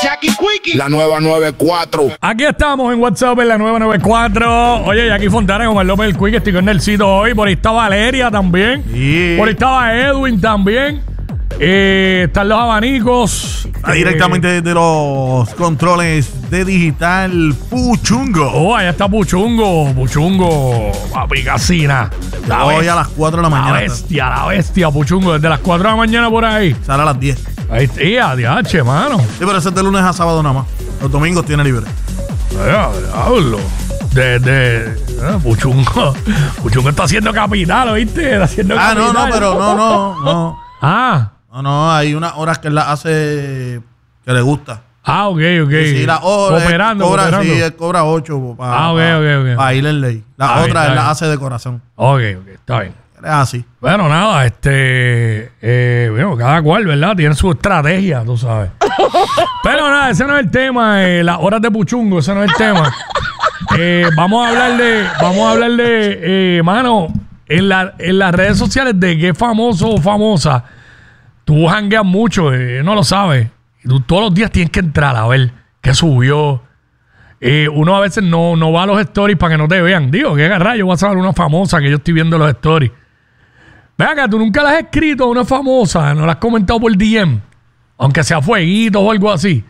Jackie Quickie, la nueva 94. Aquí estamos en WhatsApp en la nueva 94. Oye, Jackie Fontana con el López del Quick. Estoy con Nelsito hoy. Por ahí está Valeria también. Sí. Por ahí estaba Edwin también. Están los abanicos. Directamente desde los controles de digital, Puchungo. Oh, allá está Puchungo. Puchungo, papi, casina. Hoy a las 4 de la mañana. La bestia, Puchungo. Desde las 4 de la mañana por ahí. Sale a las 10. Ahí está, adiache, mano. Sí, pero ese es de lunes a sábado nada más. Los domingos tiene libre. Diablo. Puchungo. Puchungo está haciendo capital, ¿oíste? Está haciendo capital. No, pero no. No, hay unas horas que él las hace que le gusta. Ok. Sí, las horas. Cooperando. Sí, él cobra 8 para ok. para ir en ley. Las otras él las hace de corazón. Ok, está bien. Es así. Bueno, nada, bueno, cada cual, ¿verdad? Tiene su estrategia, tú sabes. Pero nada, ese no es el tema, las horas de Puchungo, ese no es el tema. Vamos a hablar de, mano, en las redes sociales de qué famoso o famosa tú jangueas mucho, no lo sabes. Y tú todos los días tienes que entrar a ver qué subió. Uno a veces no va a los stories para que no te vean. Digo, ¿qué agarrar? Yo voy a saber una famosa que yo estoy viendo los stories. Ven acá, tú nunca la has escrito a una famosa, no la has comentado por DM, aunque sea fueguito o algo así.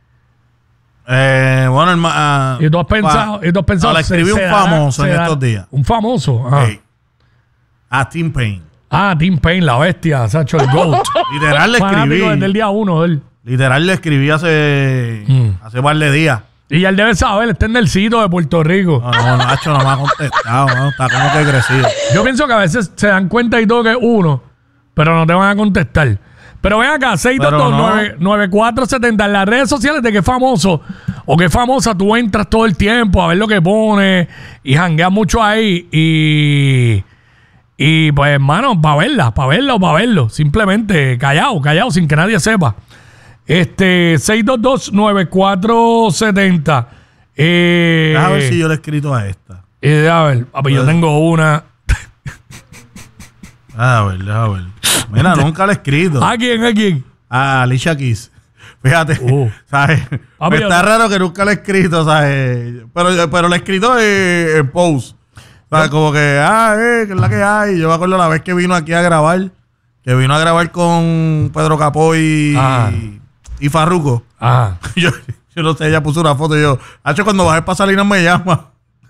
Bueno, Y tú has pensado. No, le escribí un famoso en estos días. Un famoso. Hey. A Tim Payne. Tim Payne, la bestia, Sacho, el GOAT. Literal le escribí. Desde el día 1 de él. Literal le escribí hace par de días. Y él debe saber, está en el sitio de Puerto Rico. No, Nacho no me ha contestado, no, está como que crecido. Yo pienso que a veces se dan cuenta y todo que es uno, pero no te van a contestar. Pero ven acá, 622-9470 en las redes sociales de qué famoso o qué famosa tú entras todo el tiempo a ver lo que pone y jangueas mucho ahí y pues hermano, para verla o para verlo, simplemente callado, sin que nadie sepa. 622-9470. Déjame ver si yo le he escrito a esta. A ver, papi, yo tengo una. Déjame ver. Mira, nunca le he escrito. ¿A quién? A Alicia Keys. Fíjate, ¿sabes? Papi, está raro que nunca le he escrito, ¿sabes? Pero le he escrito en post. ¿Sabes? Como que, que es la que hay. Yo me acuerdo la vez que vino aquí a grabar. Que vino a grabar con Pedro Capó y Farruko. Yo no sé, ella puso una foto y yo, Hacho, cuando bajé para Salinas me llama.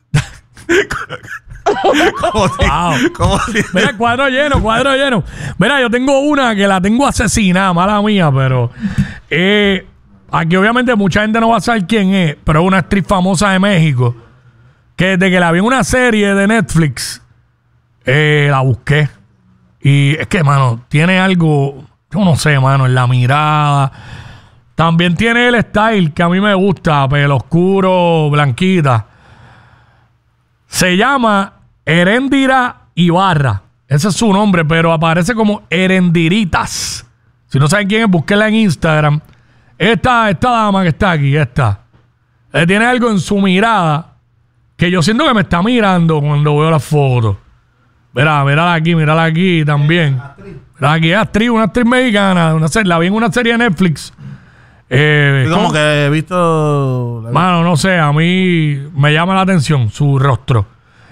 como si Mira, cuadro lleno. Mira, yo tengo una que la tengo asesinada, mala mía, pero aquí obviamente mucha gente no va a saber quién es, pero es una actriz famosa de México que desde que la vi en una serie de Netflix la busqué. Y es que, mano, tiene algo, yo no sé, mano, en la mirada. También tiene el style que a mí me gusta, pelo oscuro, blanquita. Se llama Erendira Ibarra. Ese es su nombre, pero aparece como Erendiritas. Si no saben quién es, búsquenla en Instagram. Esta dama que está aquí, tiene algo en su mirada que yo siento que me está mirando cuando veo las fotos. Mírala aquí también. Mira aquí, una actriz mexicana. La vi en una serie de Netflix. Como que he visto. Mano, no sé, a mí me llama la atención su rostro.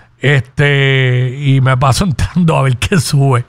Y me paso entrando a ver qué sube.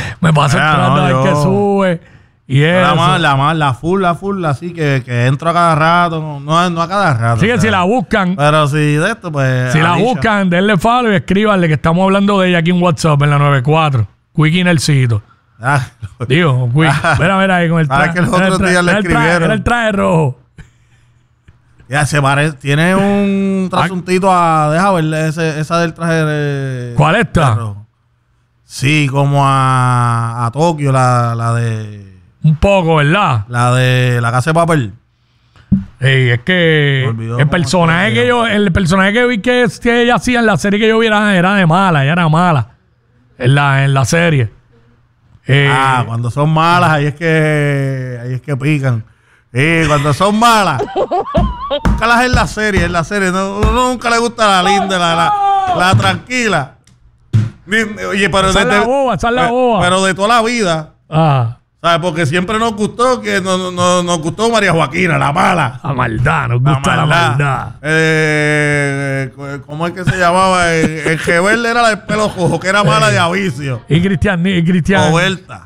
Y eso. La full, así que entro a cada rato. No a cada rato. Así que si la buscan. Pero si de esto, pues. Si la buscan, denle follow y escríbanle que estamos hablando de ella aquí en WhatsApp en la 94. Quickie Nelsito. Digo, mira ahí con el traje. Que los otros días le escribieron. Era el traje rojo. Ya se parece. Tiene un trasuntito a. Deja ver esa del traje de. ¿Cuál está? Sí, como a Tokio, la de. Un poco, ¿verdad? La de La Casa de Papel. Es que el personaje que vi que ella hacía en la serie que yo vi era de mala. Ella era mala. En la serie. Cuando son malas, ahí es que pican. Cuando son malas, nunca las en la serie. Uno nunca le gusta la linda, la tranquila. Oye, pero esa es la boba. Pero de toda la vida. ¿Sabes? Porque siempre nos gustó nos gustó María Joaquina, la mala. La maldad, nos gusta la maldad. ¿Cómo es que se llamaba? El Gebel era la del pelo cojo, que era mala de avicio. Y Cristian. Roberta.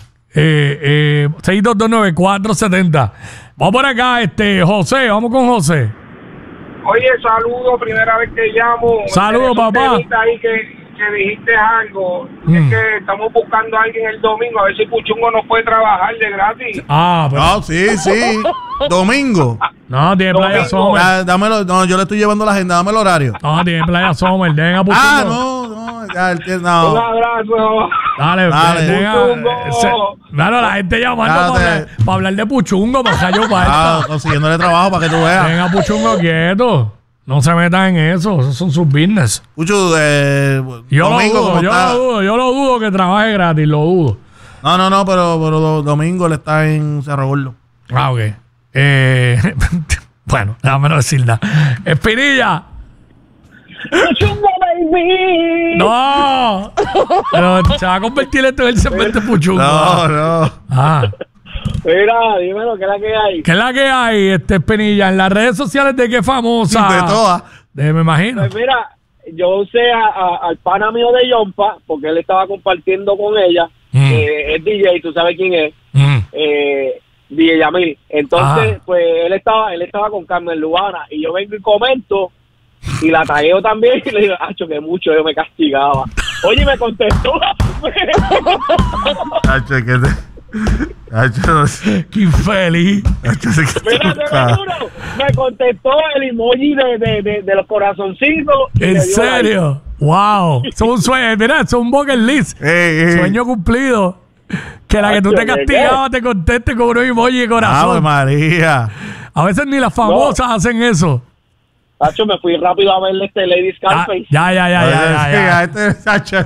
6229470. Vamos por acá, José, vamos con José. Oye, saludo, primera vez que llamo. Saludos, papá. Ahí que dijiste algo. Es que estamos buscando a alguien el domingo, a ver si Puchungo nos puede trabajar de gratis. No, sí. Domingo. No, tiene Playa Summer. Dámelo, no, yo le estoy llevando la agenda, dame el horario. No, tiene Playa Summer. Den a Puchungo. No, ya Un abrazo. Dale. Claro, la gente llamando para hablar de Puchungo, para yo para consiguiéndole trabajo para que tú veas. Venga, Puchungo quieto. No se metan en eso. Esos son sus business. Puchu, yo lo dudo que trabaje gratis, lo dudo. No, pero domingo le está en Cerro Gordo. Ah, ok. Bueno, déjame no decir nada. Espinilla. Puchungo, baby. No. Pero se va a convertir esto en el segmento de Puchungo. No. Mira, dímelo, ¿qué es la que hay? ¿Qué es la que hay, Espinilla? En las redes sociales de qué famosa. De todas. Me imagino. Pues mira, yo usé al pana mío de Yompa, porque él estaba compartiendo con ella. Es DJ, tú sabes quién es. DJ Yamil. Entonces, pues él estaba con Carmen Lubana y yo vengo y comento y la tagueo también y le digo, acho, que mucho yo me castigaba. Oye, y me contestó. Acho, qué infeliz. Mira, me contestó el emoji de los corazoncitos. ¿En serio? Wow. Es un sueño, mira, es un bucket list. Sueño cumplido. Que la que tú te castigabas te conteste con un emoji de corazón. ¡Ave María! A veces ni las famosas hacen eso. Sacho, me fui rápido a verle Lady Scarface. Ya. Sacho.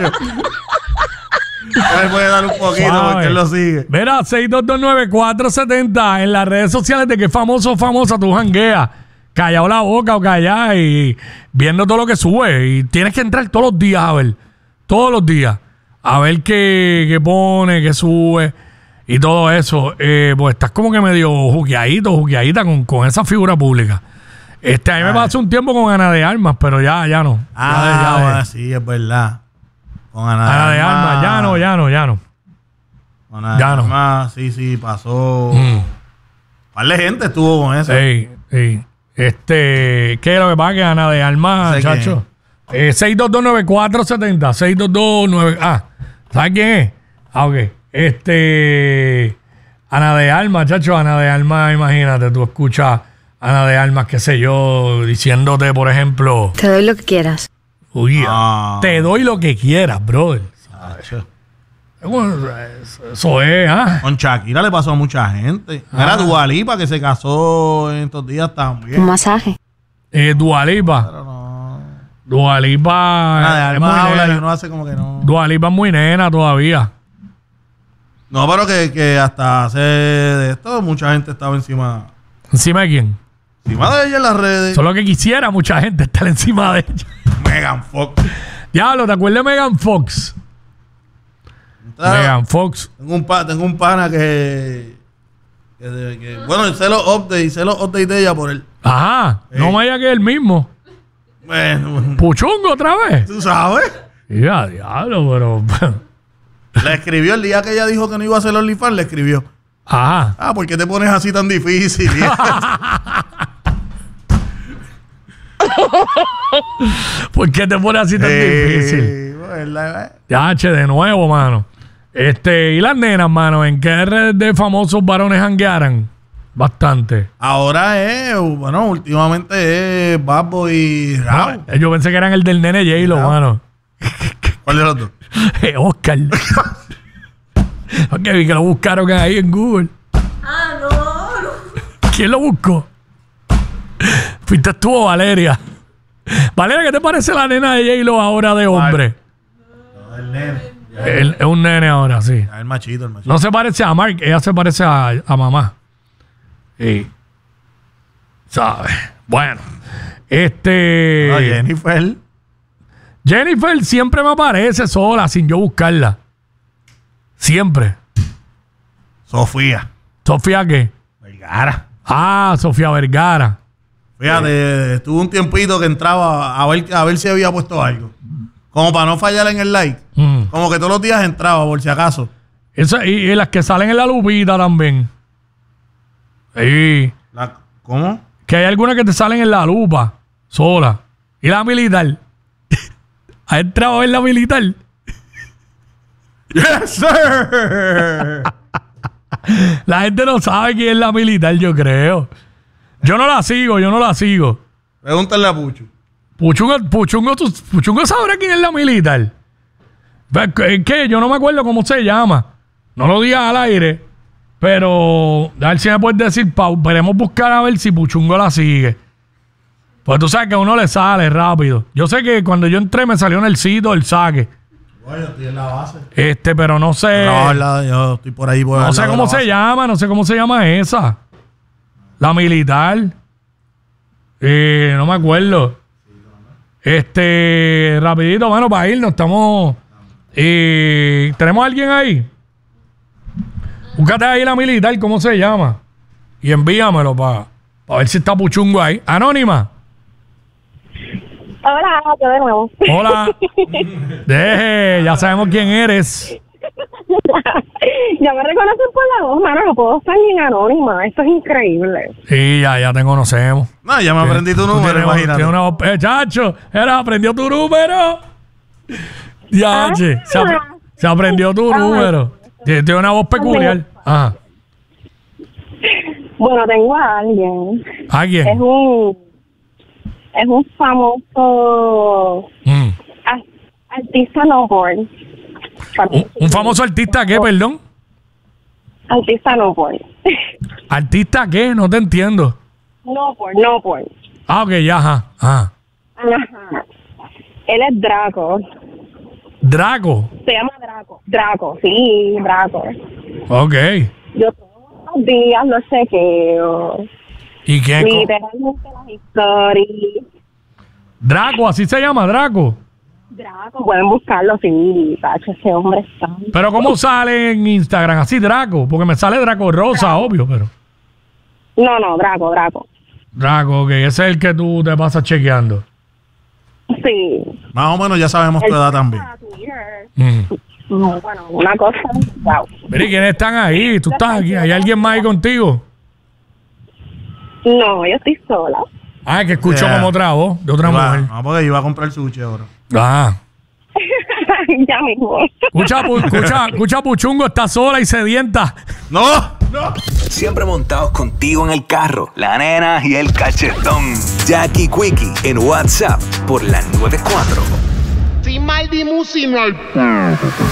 Le puede dar un poquito porque él lo sigue. Mira, 6229470 en las redes sociales de qué famoso o famosa tú jangueas. Callado la boca o callado y viendo todo lo que sube. Y tienes que entrar todos los días a ver. Todos los días. A ver qué pone, qué sube y todo eso. Pues estás como que medio juqueadita con esa figura pública. A mí me pasó un tiempo con Ana de Armas, pero ya no. Sí, es verdad. Con Ana de Armas, ya no. Con Ana de Armas, sí, pasó. ¿Cuál de gente estuvo con eso? Sí. ¿Qué es lo que pasa? Que Ana de Armas, chacho. 6229470. 622. ¿Sabes quién es? Ok. Ana de Armas, chacho. Ana de Armas, imagínate, tú escuchas Ana de Armas, qué sé yo, diciéndote, por ejemplo, te doy lo que quieras. Uy, te doy lo que quieras, brother. Eso es, Con Shakira le pasó a mucha gente. Era Dua Lipa que se casó en estos días también. Un masaje. Dua Lipa. Pero no. Dua Lipa. Uno hace como que no. Dua Lipa es muy nena todavía. No, pero que hasta hace de esto mucha gente estaba encima. ¿Encima de quién? Encima de ella en las redes. Solo que quisiera mucha gente estar encima de ella. Megan Fox. Diablo, ¿te acuerdas de Megan Fox? Megan Fox. Tengo un pana que bueno, hice los updates de ella por él. Ajá. No me diga que es el mismo. Bueno. Puchungo otra vez. ¿Tú sabes? Ya, diablo, pero... Le escribió el día que ella dijo que no iba a hacer OnlyFans, le escribió. Ajá. ¿Por qué te pones así tan difícil? ¿Por qué te pones así tan difícil? Ya, de nuevo, mano. Y las nenas, mano, ¿en qué redes de famosos varones janguearan? Bastante. Ahora últimamente es Bad Boy y Raúl. Yo pensé que eran el del nene J-Lo, mano. ¿Cuál de los dos? Oscar. Ok, vi que lo buscaron ahí en Google. No. ¿Quién lo buscó? Fuiste tú o Valeria. Valeria, ¿qué te parece la nena de J-Lo ahora de hombre? No, el nene. Es un nene ahora, sí. El machito. No se parece a Mark, ella se parece a mamá. Sí. ¿Sabes? Bueno. No, Jennifer siempre me aparece sola, sin yo buscarla. Siempre. Sofía. ¿Sofía qué? Vergara. Ah, Sofía Vergara. Fíjate, estuvo un tiempito que entraba a ver si había puesto algo. Como para no fallar en el like. Como que todos los días entraba, por si acaso. Y las que salen en la lupita también. Sí. ¿Cómo? Que hay algunas que te salen en la lupa, sola. Y la militar. ¿Has entrado a ver la militar? ¡Yes, sir! La gente no sabe quién es la militar, yo creo. Yo no la sigo. Pregúntale a Puchu. Puchungo sabrá quién es la militar. Es que yo no me acuerdo cómo se llama. No lo digas al aire. Pero a ver si me puedes decir, Pau. Veremos buscar a ver si Puchungo la sigue. Pues tú sabes que a uno le sale rápido. Yo sé que cuando yo entré me salió en el sitio el saque. Bueno, estoy en la base. Pero no sé. Yo estoy por ahí. No sé cómo se llama. No sé cómo se llama esa. La militar. No me acuerdo. Rapidito, mano, para irnos. Estamos. ¿Tenemos a alguien ahí? Búscate ahí la militar, ¿cómo se llama? Y envíamelo para ver si está Puchungo ahí. Anónima. Hola, yo de nuevo. Hola. Ya sabemos quién eres. Ya me reconocen por la voz, mano. No puedo estar bien anónima. Esto es increíble. Sí, ya te conocemos. No, ya me aprendí tu número, imagínate. Chacho, aprendió tu número. Ya, se aprendió tu número. Tiene una voz peculiar. Ajá. Bueno, tengo a alguien. ¿A quién? Es un famoso artista no born. ¿Un famoso artista qué, perdón? Artista no born. ¿Artista qué? No te entiendo. No born. Ah, ok, ya, ajá. Él es Draco. ¿Draco? Se llama Draco. Sí, Draco. Ok. Yo todos los días lo chequeo. ¿Y qué? Literalmente las historias. Draco, así se llama, Draco. Draco, pueden buscarlo, sí, tacho, ese hombre está. Pero ¿cómo sale en Instagram? Así, Draco, porque me sale Draco Rosa, obvio, pero. No, Draco. Draco, ok, ese es el que tú te pasas chequeando. Sí. Más o menos ya sabemos tu edad también. No, bueno, una cosa, wow. Mira, ¿y quiénes están ahí? ¿Tú estás aquí? ¿Hay alguien más ahí contigo? No, yo estoy sola. Ah, es que escucho como otra voz de otra mujer. No, porque yo iba a comprar sushi ahora. Ah. Ya mismo. Escucha, Puchungo está sola y sedienta. ¡No! Siempre montados contigo en el carro, la nena y el cachetón. Jackie Quickie en WhatsApp por la 94. Sin mal de